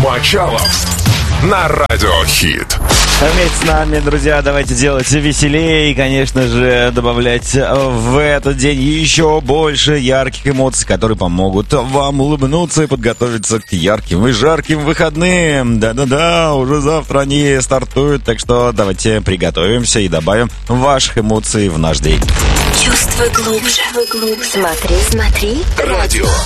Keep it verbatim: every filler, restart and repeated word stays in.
Мочалов на Радиохит. Вместе с нами, друзья, давайте делать веселее и, конечно же, добавлять в этот день еще больше ярких эмоций, которые помогут вам улыбнуться и подготовиться к ярким и жарким выходным. Да-да-да, уже завтра они стартуют, так что давайте приготовимся и добавим ваших эмоций в наш день. Чувствуй глубже. Смотри, смотри. Радио